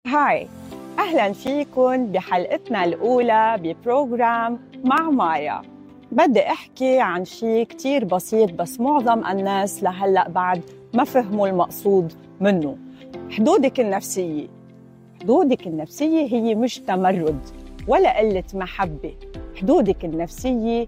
هاي، أهلاً فيكن بحلقتنا الأولى ببروجرام مع مايا. بدي أحكي عن شيء كتير بسيط بس معظم الناس لهلأ بعد ما فهموا المقصود منه. حدودك النفسية. حدودك النفسية هي مش تمرد ولا قلة محبة. حدودك النفسية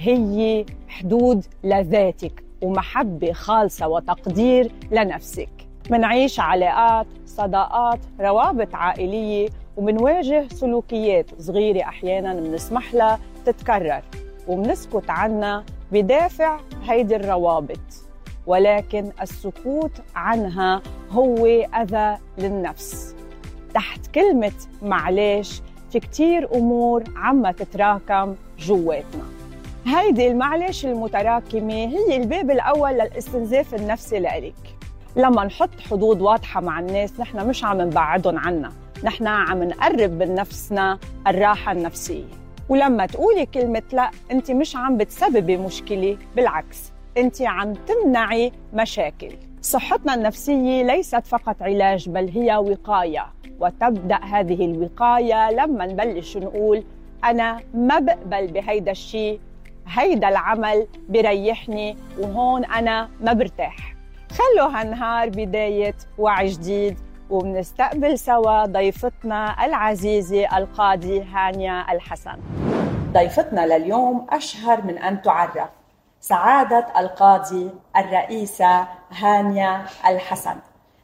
هي حدود لذاتك ومحبة خالصة وتقدير لنفسك. منعيش علاقات، صداقات، روابط عائلية، ومنواجه سلوكيات صغيرة أحياناً منسمح لها تتكرر ومنسكت عنها بدافع هيدي الروابط، ولكن السكوت عنها هو أذى للنفس. تحت كلمة معلش في كتير أمور عم تتراكم جواتنا. هيدي المعلش المتراكمة هي الباب الأول للاستنزاف النفسي لإلك. لما نحط حدود واضحة مع الناس نحن مش عم نبعدهم عنا، نحن عم نقرب من نفسنا الراحة النفسية. ولما تقولي كلمة لا، أنت مش عم بتسببي مشكلة، بالعكس أنت عم تمنعي مشاكل. صحتنا النفسية ليست فقط علاج بل هي وقاية، وتبدأ هذه الوقاية لما نبلش نقول أنا ما بقبل بهيدا الشيء، هيدا العمل بريحني وهون أنا ما برتاح. خلوا هالنهار بداية وعي جديد، وبنستقبل سوا ضيفتنا العزيزة القاضي هانيا الحسن. ضيفتنا لليوم أشهر من أن تعرف، سعادة القاضي الرئيسة هانيا الحسن.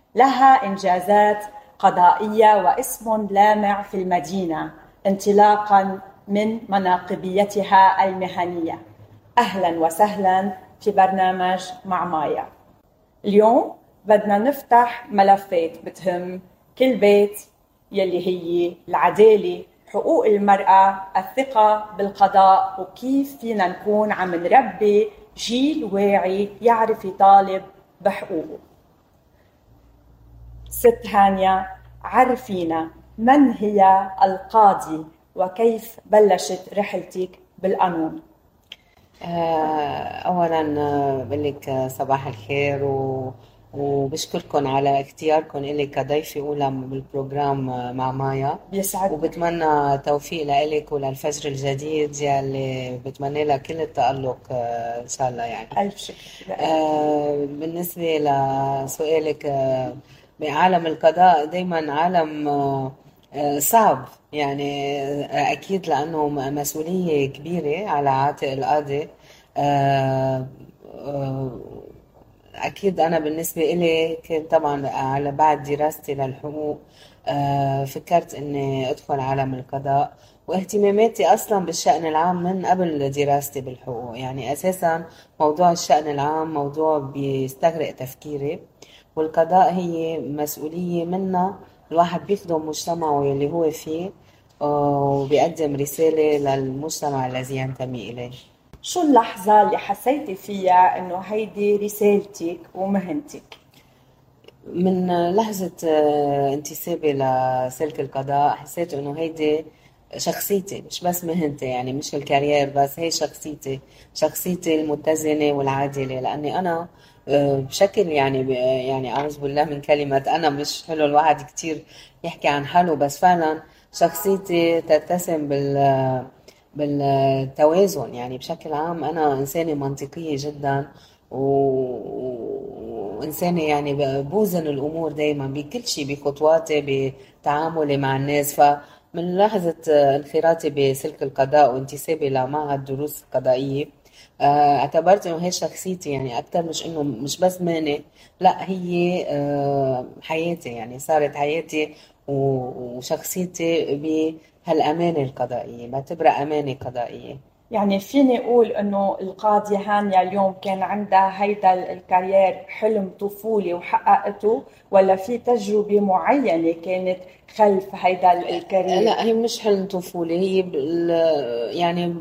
لها إنجازات قضائية واسم لامع في المدينة انطلاقاً من مناقبيتها المهنية. أهلاً وسهلاً في برنامج مع مايا. اليوم بدنا نفتح ملفات بتهم كل بيت، يلي هي العدالة، حقوق المرأة، الثقة بالقضاء، وكيف فينا نكون عم نربي جيل واعي يعرف يطالب بحقوقه. ست هانيا، عرفينا من هي القاضي وكيف بلشت رحلتك بالقانون؟ أولاً بقولك صباح الخير وبشكركم على اختياركم إلي كضيفة أولى بالبروجرام مع مايا. بيسعدني. وبتمنى توفيق لإلك وللفجر الجديد يلي بتمنى لها كل التألق إن شاء الله. يعني ألف شكر. بالنسبة لسؤالك، بعالم القضاء دايماً عالم صعب، يعني أكيد لأنه مسؤولية كبيرة على عاتق القاضي. أكيد أنا بالنسبة إلي كنت طبعاً على بعد دراستي للحقوق فكرت إني أدخل عالم القضاء، واهتماماتي أصلاً بالشأن العام من قبل دراستي بالحقوق. يعني أساساً موضوع الشأن العام موضوع بيستغرق تفكيري، والقضاء هي مسؤولية منا الواحد بيخدم مجتمعه اللي هو فيه وبيقدم رسالة للمجتمع الذي ينتمي إليه. شو اللحظة اللي حسيتي فيها إنه هيدي رسالتك ومهنتك؟ من لحظة انتسابي لسلك القضاء حسيت إنه هيدي شخصيتي، مش بس مهنتي، يعني مش الكارير بس، هي شخصيتي المتزنة والعادلة. لأني أنا بشكل يعني أعوذ بالله من كلمة أنا، مش حلو الواحد كتير يحكي عن حاله، بس فعلا شخصيتي تتسم بالتوازن. يعني بشكل عام أنا إنسانة منطقية جدا وإنسانة يعني بوزن الأمور دايما بكل شيء، بخطواتي، بتعاملي مع الناس. فمن لحظة انخراطي بسلك القضاء وانتسابي لمعهد دروس قضائية اعتبرت انه هي شخصيتي، يعني اكثر مش انه مش بس مهنة، لا هي حياتي، يعني صارت حياتي وشخصيتي بهالأمانة القضائية، بعتبرها أمانة قضائية. يعني فيني أقول إنه القاضية هانيا اليوم كان عندها هيدا الكارير حلم طفولي وحققته، ولا في تجربة معينة كانت خلف هيدا الكارير؟ لا، هي مش حلم طفولي، هي يعني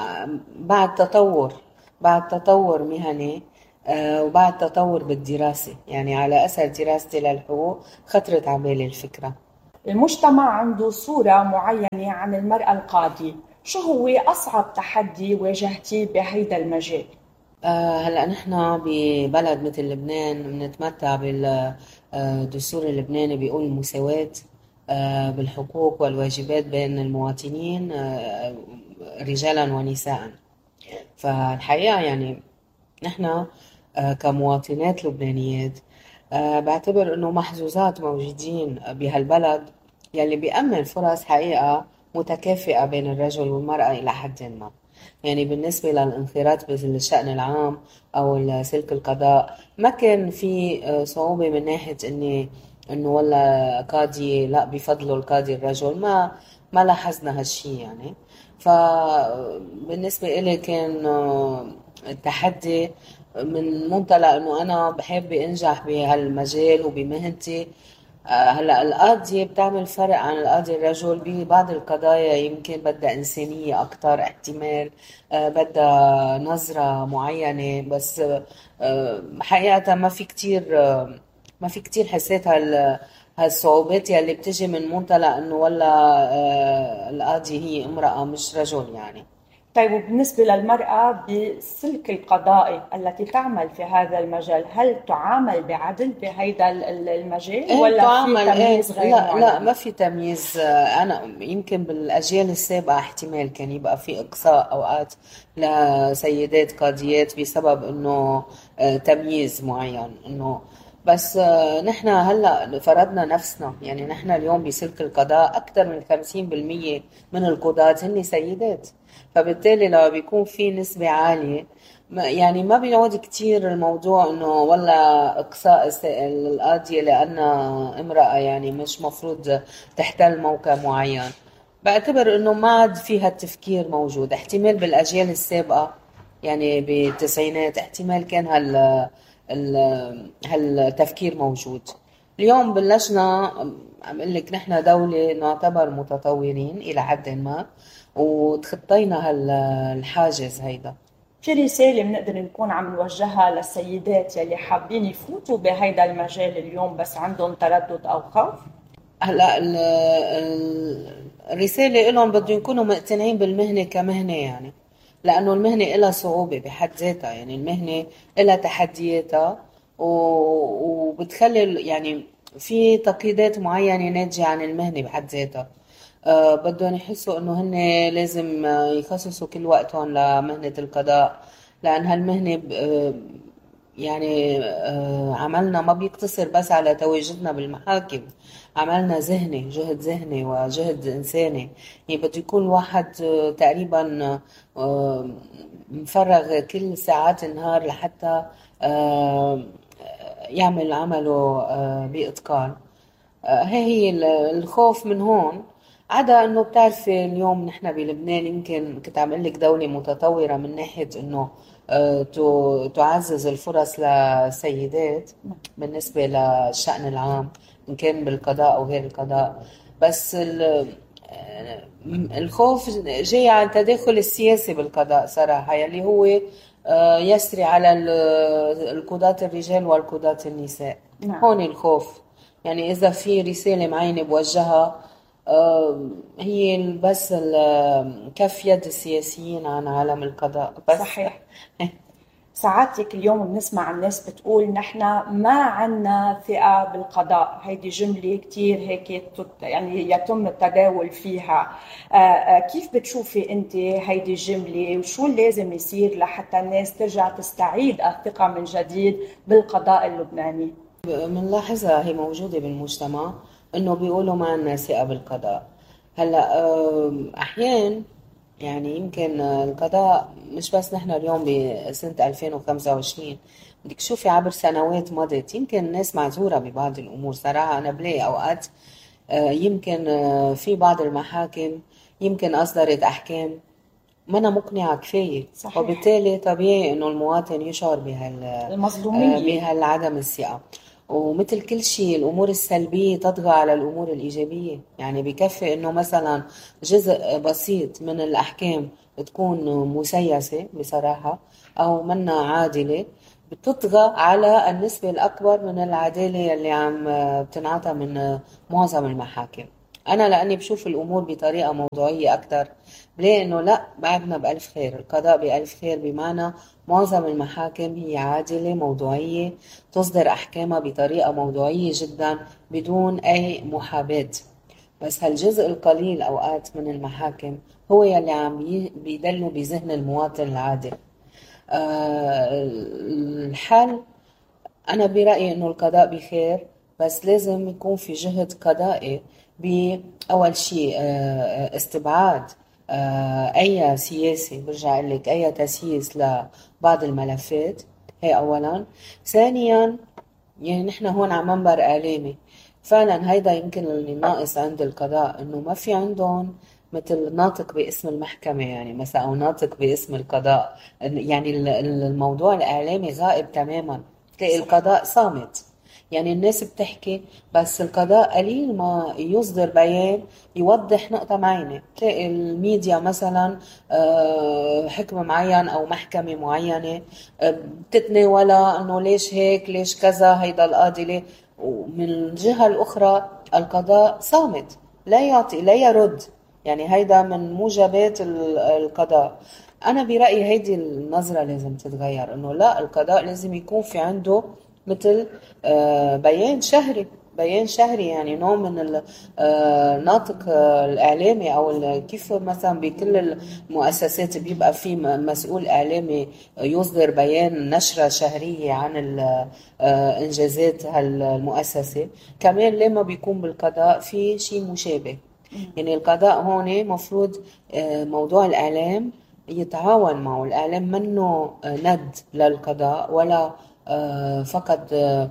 بعد تطور مهني وبعد تطور بالدراسة. يعني على أثر دراستي للحقوق خطرت على بالي الفكرة. المجتمع عنده صورة معينة عن المرأة القاضية، شو هو أصعب تحدي واجهتيه بهيدا المجال؟ هلأ نحن ببلد مثل لبنان بنتمتع بالدستور اللبناني بيقول المساواة بالحقوق والواجبات بين المواطنين رجالا ونساء. فالحقيقة يعني نحن كمواطنات لبنانيات بعتبر انه محظوظات موجودين بهالبلد يلي بيأمن فرص حقيقة متكافئة بين الرجل والمرأة إلى حد ما. يعني بالنسبة للانخراط بالشأن العام أو سلك القضاء ما كان في صعوبة من ناحية إنه والله قاضي لا بفضلوا القاضي الرجل، ما لاحظنا هالشي يعني. فبالنسبة إلي كان التحدي من منطلق إنه أنا بحب أنجح بهالمجال وبمهنتي. هلا القاضية بتعمل فرق عن القاضي الرجل ببعض القضايا، يمكن بدها إنسانية أكتر احتمال، بدها نظرة معينة. بس حقيقة ما في كتير حسيت هالصعوبات يلي بتجي من منطلق انه والله القاضية هي امرأة مش رجل يعني. طيب، وبالنسبة للمرأة بالسلك القضائي التي تعمل في هذا المجال، هل تعامل بعدل بهذا المجال ايه ولا في تعامل تمييز غير لا معين؟ ما في تمييز. انا يمكن بالاجيال السابقه احتمال كان يبقى في اقصاء اوقات لسيدات قاضيات بسبب انه تمييز معين انه. بس نحن هلا فرضنا نفسنا، يعني نحن اليوم بسلك القضاء اكثر من 50% من القضاة هن سيدات. فبالتالي لما بيكون في نسبة عالية يعني ما بيعود كتير الموضوع انه والله اقصاء القاضية لانها امرأة يعني مش مفروض تحتل موقع معين. بعتبر انه ما عاد فيها التفكير موجود. احتمال بالاجيال السابقة يعني بالتسعينات احتمال كان هالتفكير موجود. اليوم بلشنا عم اقول لك نحن دولة نعتبر متطورين الى حد ما، وتخطينا هالحاجز هيدا. في رسالة بنقدر نكون عم نوجهها للسيدات يلي حابين يفوتوا بهيدا المجال اليوم بس عندهم تردد أو خوف؟ هلا الرسالة لهم بده يكونوا مقتنعين بالمهنة كمهنة يعني، لأنه المهنة إلها صعوبة بحد ذاتها. يعني المهنة إلها تحدياتها وبتخلي يعني في تقييدات معينة ناتجة عن المهنة بحد ذاتها. بدهم يحسوا إنه هن لازم يخصصوا كل وقتهم لمهنة القضاء، لأن هالمهنة يعني عملنا ما بيقتصر بس على تواجدنا بالمحاكم. عملنا ذهني، جهد ذهني وجهد إنساني. يعني بده يكون الواحد تقريبا مفرغ كل ساعات النهار لحتى يعمل عمله بإتقان. هي الخوف من هون. عدا انه بتعرفي اليوم نحن بلبنان يمكن كنت عم اقول لك دولة متطورة من ناحية انه تعزز الفرص للسيدات بالنسبة للشأن العام ان كان بالقضاء او غير القضاء. بس الخوف جاي عن التداخل السياسي بالقضاء صراحة، يلي هو يسري على القضاة الرجال والقضاة النساء. نعم. هون الخوف. يعني إذا في رسالة معينة بوجهها هي بس كف يد السياسيين عن عالم القضاء بس. صحيح. ساعاتك اليوم بنسمع الناس بتقول نحن ما عنا ثقة بالقضاء، هيدي جملة كتير هيك يعني يتم التداول فيها. كيف بتشوفي انت هيدي الجملة وشو لازم يصير لحتى الناس ترجع تستعيد الثقة من جديد بالقضاء اللبناني؟ بنلاحظها هي موجودة بالمجتمع انه بيقولوا ما عنا ثقة بالقضاء. هلا احيان يعني يمكن القضاء مش بس نحن اليوم بسنة 2025، بدك تشوفي عبر سنوات مضت يمكن الناس معذورة ببعض الأمور. صراحة أنا بلاقي أوقات يمكن في بعض المحاكم يمكن أصدرت أحكام ما أنا مقنعة كفاية. صحيح. وبالتالي طبيعي إنه المواطن يشعر المظلومية. بهالعدم الثقة. ومثل كل شيء الأمور السلبية تطغى على الأمور الإيجابية. يعني بكفي إنه مثلا جزء بسيط من الأحكام تكون مسيسة بصراحة أو منا عادلة، بتطغى على النسبة الأكبر من العدالة اللي عم بتنعطى من معظم المحاكم. أنا لأني بشوف الأمور بطريقة موضوعية أكتر بلاقي إنه لا، بعدنا بألف خير، القضاء بألف خير، بمعنى معظم المحاكم هي عادلة موضوعية، تصدر أحكامها بطريقة موضوعية جدا بدون أي محاباة. بس هالجزء القليل أوقات من المحاكم هو يلي عم بيدلوا بذهن المواطن العادي. الحل أنا برأيي إنه القضاء بخير، بس لازم يكون في جهد قضائي بأول شيء استبعاد أي سياسي، برجع أقول لك أي تسييس لبعض الملفات، هي أولا. ثانيا يعني نحن هون على منبر إعلامي، فعلا هيدا يمكن اللي ناقص عند القضاء، إنه ما في عندهم مثل ناطق باسم المحكمة يعني مثلا، أو ناطق باسم القضاء. يعني الموضوع الإعلامي غائب تماما، تلاقي القضاء صامت، يعني الناس بتحكي بس القضاء قليل ما يصدر بيان يوضح نقطة معينة. تلاقي الميديا مثلا حكم معين أو محكمة معينة بتتناولها أنه ليش هيك ليش كذا هيدا القاضي ليه، ومن الجهة الأخرى القضاء صامت، لا يعطي لا يرد. يعني هيدا من موجبات القضاء. أنا برأيي هيدي النظرة لازم تتغير، إنه لا، القضاء لازم يكون في عنده مثل بيان شهري، بيان شهري، يعني نوع من الناطق الإعلامي، أو كيف مثلا بكل المؤسسات بيبقى في مسؤول إعلامي يصدر بيان نشرة شهرية عن إنجازات هالمؤسسة. كمان لما بيكون بالقضاء في شيء مشابه، يعني القضاء هون مفروض موضوع الإعلام يتعاون معه. الإعلام منه ند للقضاء، ولا فقط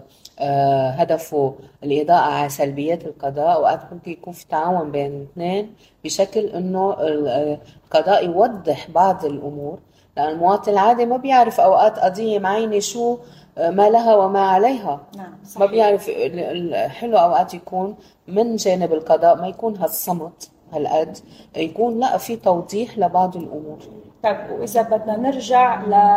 هدفه الإضاءة على سلبيات القضاء. وقت ممكن يكون في تعاون بين الاثنين بشكل إنه القضاء يوضح بعض الأمور، لأن المواطن العادي ما بيعرف أوقات قضية معينة شو ما لها وما عليها. نعم صحيح. ما بيعرف. الحلو أوقات يكون من جانب القضاء ما يكون هالصمت هالقد، يكون لا، في توضيح لبعض الأمور. طيب، وإذا بدنا نرجع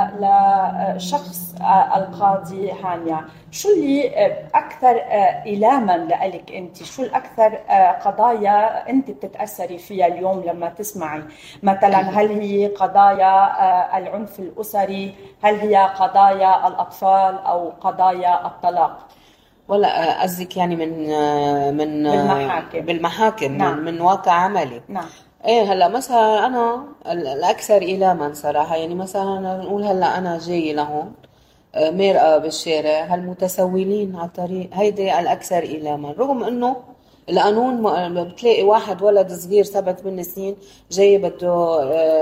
لشخص القاضي هانيا، شو اللي أكثر إيلاما لك أنت؟ شو الأكثر قضايا أنت بتتأثري فيها اليوم لما تسمعي؟ مثلا هل هي قضايا العنف الأسري؟ هل هي قضايا الأطفال أو قضايا الطلاق؟ ولا قصدك يعني من بالمحاكم نعم. من واقع عملي. نعم. ايه، هلا مثلا انا الاكثر ايلاما صراحه، يعني مثلا نقول هلا انا جاي لهون مرأة بالشارع، هالمتسولين على الطريق، هيدي الاكثر ايلاما، رغم انه القانون بتلاقي واحد ولد صغير 7-8 سنين جاي بده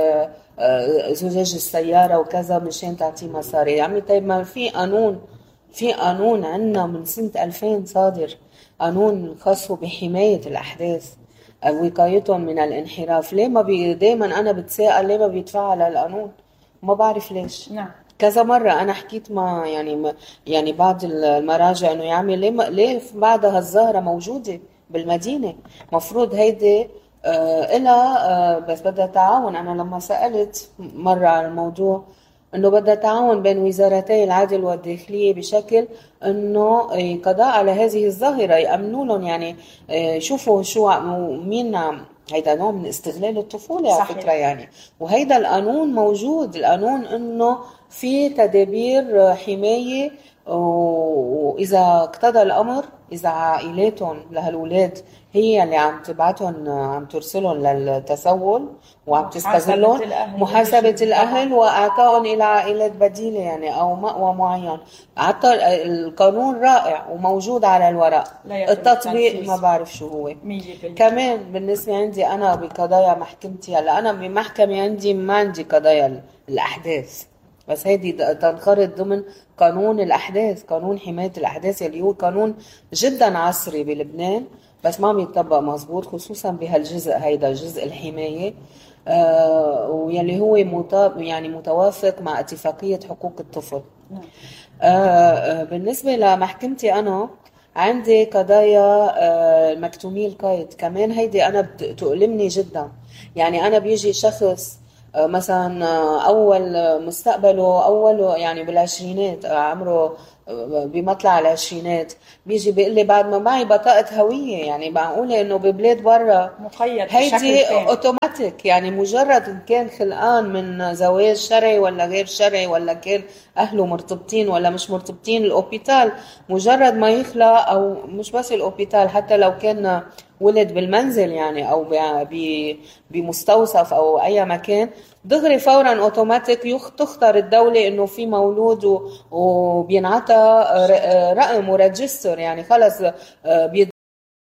زجاج السياره وكذا مشان تعطيه مصاري. يا عمي طيب، ما في قانون، في قانون عنا من سنة 2000 صادر، قانون خاص بحماية الأحداث وقايتهم من الانحراف. ليه ما دايما أنا بتساءل ليه ما بيتفعل القانون؟ ما بعرف ليش. نعم. كذا مرة أنا حكيت مع يعني بعض المراجع إنه يا عمي ليه بعد هالظاهرة موجودة بالمدينة؟ مفروض هيدي إلها بس بدها تعاون. أنا لما سألت مرة على الموضوع انه بدها تعاون بين وزارتي العدل والداخليه بشكل انه قضاء على هذه الظاهره، يامنوا لهم، يعني شوفوا شو مين هيدا نوع من استغلال الطفوله على فكره يعني. وهيدا القانون موجود، القانون انه في تدابير حمايه، واذا اقتضى الامر اذا عائلاتهم لهالولاد هي اللي عم تبعتهم، عم ترسلهم للتسول وعم تستغلهم، محاسبة الأهل وإعطائهم إلى عائلات بديلة يعني أو مأوى معين. حتى القانون رائع وموجود على الورق، التطبيق ما بعرف شو هو. كمان بالنسبة عندي أنا بقضايا محكمتي، هلا أنا بمحكمة عندي ما عندي قضايا الأحداث، بس هيدي تنخرط ضمن قانون الأحداث، قانون حماية الأحداث اللي هو قانون جدا عصري بلبنان، بس ما بيطبق مزبوط، خصوصا بهالجزء هيدا جزء الحماية، ويلي هو يعني متوافق مع اتفاقية حقوق الطفل. بالنسبة لمحكمتي أنا عندي قضايا مكتومي القيد، كمان هيدي أنا تؤلمني جدا. يعني أنا بيجي شخص مثلا أول مستقبله أول يعني بالعشرينات، عمره بمطلع العشرينات، بيجي بيقول لي بعد ما معي بطاقة هوية، يعني معقولة إنه ببلاد برا مقيد هيدي أوتوماتيك، يعني مجرد إن كان خلقان من زواج شرعي ولا غير شرعي، ولا كان أهله مرتبطين ولا مش مرتبطين، الأوبيتال مجرد ما يخلق، أو مش بس الأوبيتال، حتى لو كان ولد بالمنزل يعني أو بمستوصف أو أي مكان، دغري فورا اوتوماتيك تختار الدولة انه في مولود وبينعطى رقم وريجستر، يعني خلص